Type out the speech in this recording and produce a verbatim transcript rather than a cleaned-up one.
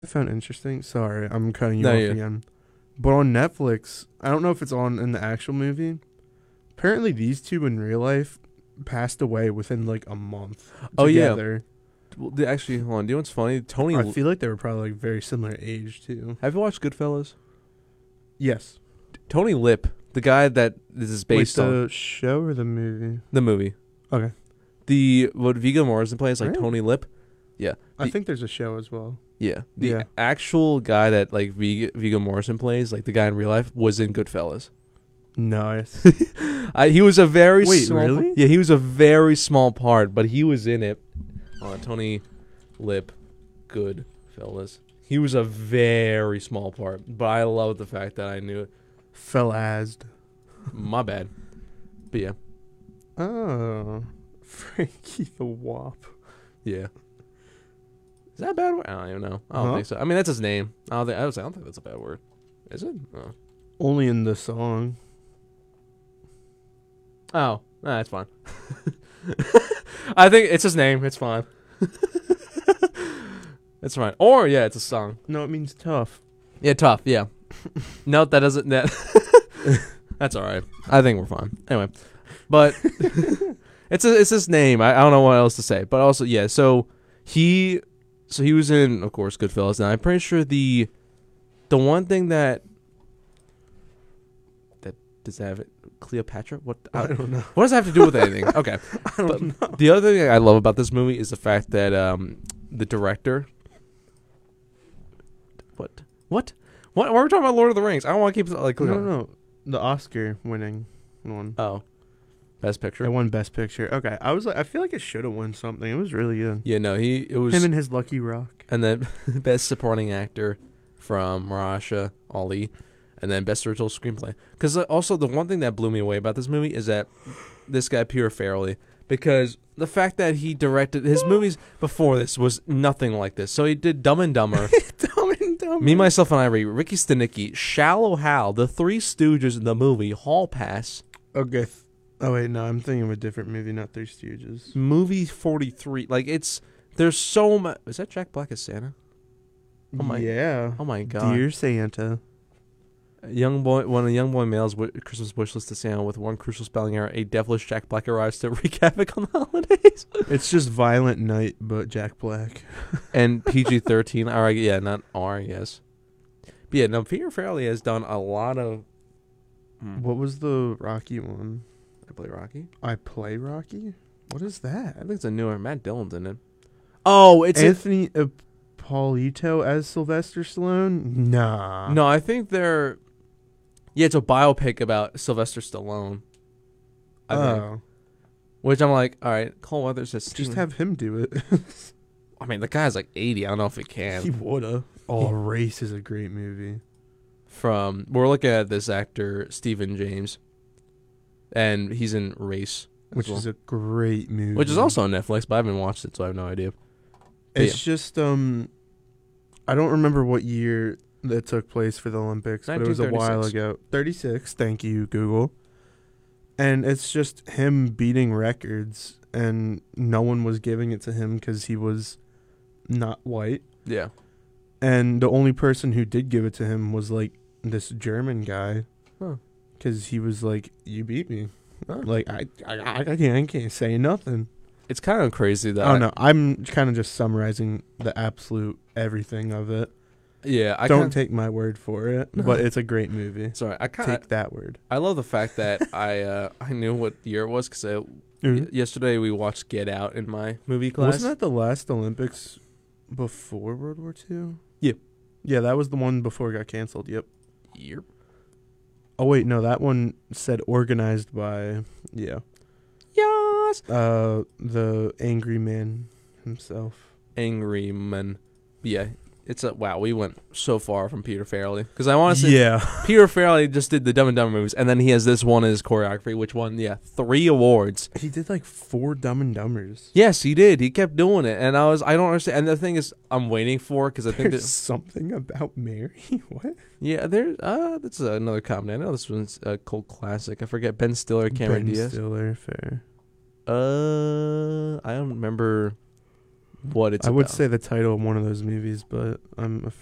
I found interesting. Sorry, I'm cutting you No, off yeah. again. But on Netflix, I don't know if it's on in the actual movie. Apparently, these two in real life passed away within like a month. Oh, yeah. Together. Well, the- actually, hold on. Do you know what's funny? Tony. I feel like they were probably like very similar age too. Have you watched Goodfellas? Yes. Tony Lip, the guy that this is based Wait, on the show or the movie? the movie. Okay. The what Viggo Mortensen plays, like Really? Tony Lip. Yeah. I The- think there's a show as well. Yeah. The Yeah. actual guy that like Viggo, Viggo Mortensen plays, like the guy in real life, was in Goodfellas. Nice. I, he was a very Wait, small really? Yeah, he was a very small part, but he was in it. Uh, Tony Lip, Goodfellas. He was a very small part, but I love the fact that I knew it. Felazed. My bad. But yeah, Oh, Frankie the Wop. yeah. Is that a bad word? I don't even know. I don't Huh? think so. I mean, that's his name. I don't think. I, was, I don't think that's a bad word. Is it? Oh, Only in the song. oh, nah, that's fine. I think it's his name. It's fine. It's fine. Or yeah, it's a song. No, it means tough. Yeah, tough. Yeah. No, that doesn't. That. That's all right. I think we're fine. Anyway, but it's a, it's his name. I, I don't know what else to say. But also, yeah. So he, so he was in, of course, Goodfellas. Now I'm pretty sure the, the one thing that, that does that have it? Cleopatra? What? I don't know. What does that have to do with anything? Okay. I don't But know. the other thing I love about this movie is the fact that um, the director. What? What? What? Why are we talking about Lord of the Rings? I don't want to keep like. No, no, no. The Oscar winning one. Oh, best picture. It won Best Picture. Okay, I was like, I feel like it should have won something. It was really good. Yeah, no, he it was, Him and his Lucky Rock. and then best supporting actor from Marasha Ali, and then best original screenplay. Because also the one thing that blew me away about this movie is that this guy Peter Farrelly, because the fact that he directed his movies before this was nothing like this. So he did Dumb and Dumber. Dumb and Dumber. Me, Myself, and Irene, Ricky Stenicki, Shallow Hal, The Three Stooges in the movie, Hall Pass, Okay. th- Oh wait, no, I'm thinking of a different movie, not Three Stooges. movie forty-three. Like, it's, there's so much. Is that Jack Black as Santa? Oh my- Yeah. Oh my God. Dear Santa. Young boy, when a young boy mails wi- Christmas wish list to Santa with one crucial spelling error, a devilish Jack Black arrives to wreak havoc on the holidays. It's just Violent Night, but Jack Black. And P G thirteen, all right, yeah, not R, yes. But yeah, no, Peter Farrelly has done a lot of. Hmm, What was the Rocky one? I play Rocky. I Play Rocky? What is that? I think it's a newer Matt Dillon's in it. Oh, it's a, Anthony Ippolito as Sylvester Stallone? Nah. no, I think they're. Yeah, it's a biopic about Sylvester Stallone. I think. Oh. Which I'm like, all right, Cole Weathers says Just have him do it. I mean, the guy's like eighty. I don't know if he can. He woulda. Oh, Race is a great movie. From we're looking at this actor Stephen James, and he's in Race, as Which well. is a great movie. which is also on Netflix, but I haven't watched it, so I have no idea. But It's just um I don't remember what year that took place for the Olympics, but it was a while nineteen thirty-six. ago. thirty-six, thank you, Google. And it's just him beating records, and no one was giving it to him because he was not white. Yeah, And the only person who did give it to him was like this German guy, Huh. because he was like, "You beat me." Huh. Like I, I, I can't, I can't say nothing. it's kind of crazy that. I don't know. I'm kind of just summarizing the absolute everything of it. Yeah, I Don't kinda, take my word for it, No. but it's a great movie. Sorry, I kind of. Take that word. I love the fact that I uh, I knew what year it was because Mhm. y- yesterday we watched Get Out in my movie class. Wasn't that the last Olympics before World War Two? Yeah. Yeah, that was the one before it got canceled. Yep. year? Oh wait, no, that one said organized by yeah, Yes. uh, the angry man himself. Angry Man. Yeah, it's a wow. We went so far from Peter Farrelly because I want to say Yeah. Peter Farrelly just did the Dumb and Dumber movies, and then he has this one as choreography, which won yeah three awards. He did like four Dumb and Dumbers. Yes, he did. He kept doing it, and I was I don't understand. And the thing is, I'm waiting for because I think There's that something about Mary. What? yeah, there. Uh, that's another comedy. I know this one's a cult classic. I forget Ben Stiller, Cameron Ben Diaz. Stiller, fair. Uh, I don't remember what it's I would about. say the title of one of those movies, but I'm